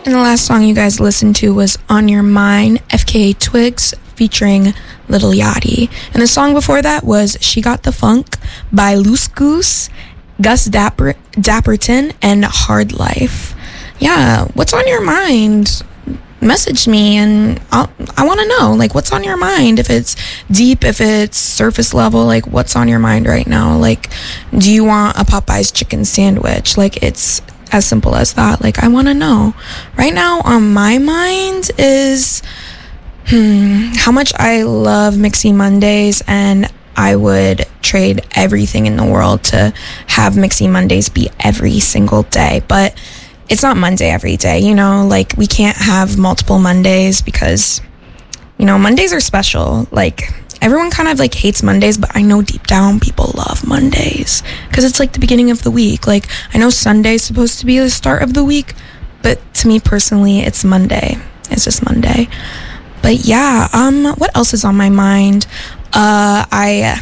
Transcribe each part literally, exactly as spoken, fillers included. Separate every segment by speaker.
Speaker 1: And the last song you guys listened to was On Your Mind, F K A Twigs featuring Lil Yachty. And the song before that was She Got the Funk by Loose Goose, Gus Dapper- Dapperton, and Hard Life. Yeah, what's on your mind? Message me and I'll, I want to know, like, what's on your mind? If it's deep, if it's surface level, like, what's on your mind right now? Like, do you want a Popeye's chicken sandwich? Like, it's as simple as that. Like, I want to know. Right now on my mind is hmm, how much I love Mixy Mondays, and I would trade everything in the world to have Mixy Mondays be every single day. But it's not Monday every day, you know, like we can't have multiple Mondays because, you know, Mondays are special. Like everyone kind of like hates Mondays, but I know deep down people love Mondays because it's like the beginning of the week. Like I know Sunday's supposed to be the start of the week, but to me personally, it's Monday. It's just Monday. But yeah, um, what else is on my mind? Uh, I...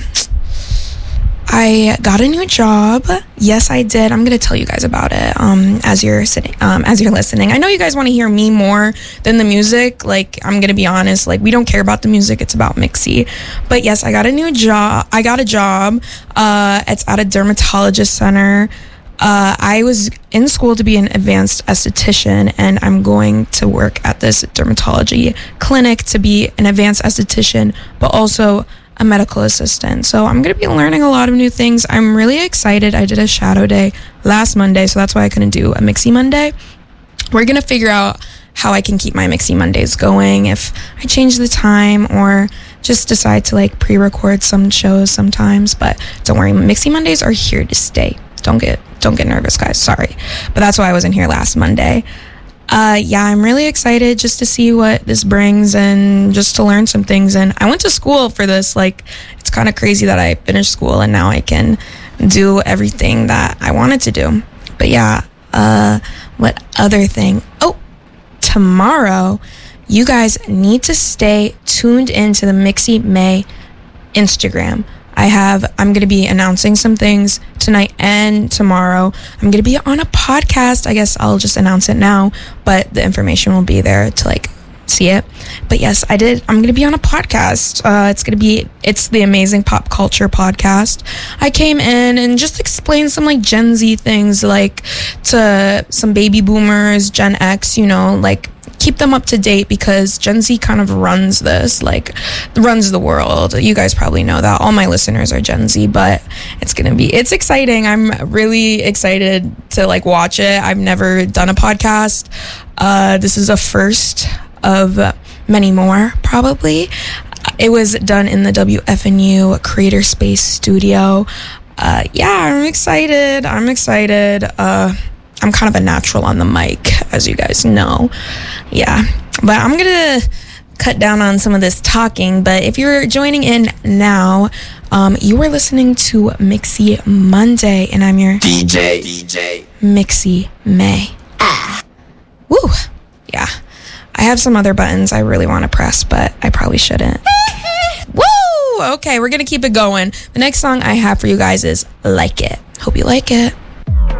Speaker 1: I got a new job. Yes, I did. I'm gonna tell you guys about it um, as you're sitting, um, as you're listening. I know you guys want to hear me more than the music. Like, I'm gonna be honest. Like, we don't care about the music. It's about Mixy. But yes, I got a new job. I got a job. Uh, it's at a dermatologist center. Uh, I was in school to be an advanced esthetician, and I'm going to work at this dermatology clinic to be an advanced esthetician, but also a medical assistant. So I'm going to be learning a lot of new things. I'm really excited. I did a shadow day last Monday, so that's why I couldn't do a Mixy Monday. We're going to figure out how I can keep my Mixy Mondays going, if I change the time or just decide to like pre-record some shows sometimes. But don't worry, Mixy Mondays are here to stay. Don't get don't get nervous, guys. Sorry. But that's why I wasn't here last Monday. Uh, yeah, I'm really excited just to see what this brings and just to learn some things. And I went to school for this. Like, it's kind of crazy that I finished school and now I can do everything that I wanted to do. But yeah, uh, what other thing? Oh, tomorrow, you guys need to stay tuned into the Mixy May Instagram. I have, I'm going to be announcing some things tonight and tomorrow. I'm going to be on a podcast. I guess I'll just announce it now, but the information will be there to like see it. But yes, I did. I'm going to be on a podcast. Uh, it's going to be, it's the Amazing Pop Culture Podcast. I came in and just explained some like Gen Z things, like to some baby boomers, Gen X, you know, like keep them up to date because Gen Z kind of runs this, like runs the world. You guys probably know that. All my listeners are Gen Z, but it's gonna be, it's exciting. I'm really excited to like watch it. I've never done a podcast. Uh, this is a first of many more, probably. It was done in the W F N U Creator Space Studio. Uh, yeah, I'm excited. I'm excited. Uh, I'm kind of a natural on the mic, as you guys know. Yeah, but I'm going to cut down on some of this talking. But if you're joining in now, um, you are listening to Mixy Monday, and I'm your
Speaker 2: D J, D J
Speaker 1: Mixy May. Ah. Woo. Yeah. I have some other buttons I really want to press, but I probably shouldn't. Woo! Okay, we're going to keep it going. The next song I have for you guys is Like It. Hope you like it.